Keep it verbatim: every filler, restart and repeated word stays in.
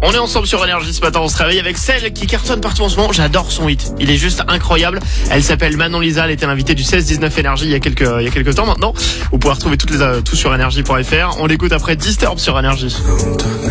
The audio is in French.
On est ensemble sur Énergie ce matin, on se réveille avec celle qui cartonne partout en ce moment. J'adore son hit, il est juste incroyable. Elle s'appelle Manon Lisa, elle était l'invitée du seize dix-neuf Énergie il y a quelques il y a quelques temps maintenant. Vous pouvez retrouver toutes les tout sur énergie point f r. On l'écoute après Disturb sur Énergie.